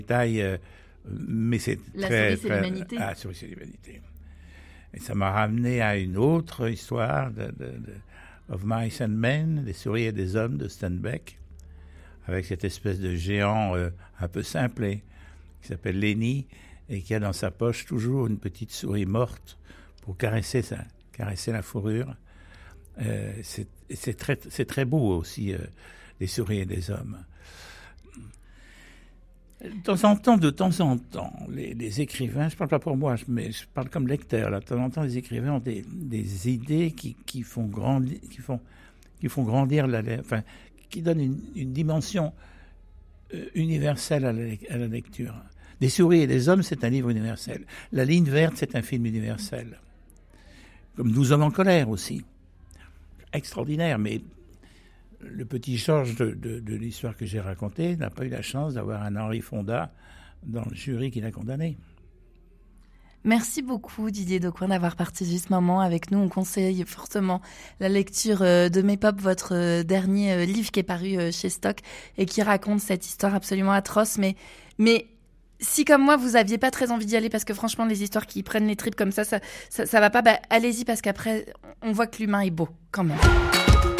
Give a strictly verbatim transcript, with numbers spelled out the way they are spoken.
Taille, euh, mais c'est La très... souris, c'est très... l'humanité. Ah, la souris, c'est l'humanité. Et ça m'a ramené à une autre histoire de, de, de Of Mice and Men, des souris et des hommes de Steinbeck, avec cette espèce de géant euh, un peu simplé qui s'appelle Lenny et qui a dans sa poche toujours une petite souris morte pour caresser, sa, caresser la fourrure. Euh, c'est, c'est, très, c'est très beau aussi, euh, les souris et les hommes. De temps en temps, de temps en temps, les, les écrivains, je ne parle pas pour moi, mais je parle comme lecteur, là, de temps en temps, les écrivains ont des, des idées qui, qui, font grandir, qui, font, qui font grandir, la, enfin, qui donnent une, une dimension euh, universelle à la, à la lecture. Des souris et des hommes, c'est un livre universel. La ligne verte, c'est un film universel. Comme Douze hommes en colère aussi. Extraordinaire, mais le petit Georges de, de, de l'histoire que j'ai racontée n'a pas eu la chance d'avoir un Henri Fonda dans le jury qui l'a condamné. Merci beaucoup Didier Daucoin d'avoir partagé ce moment avec nous. On conseille fortement la lecture de Mépop, votre dernier livre qui est paru chez Stock et qui raconte cette histoire absolument atroce. Mais, mais si comme moi vous aviez pas très envie d'y aller parce que franchement les histoires qui prennent les tripes comme ça, ça, ça, ça va pas, bah, allez-y parce qu'après on voit que l'humain est beau quand même.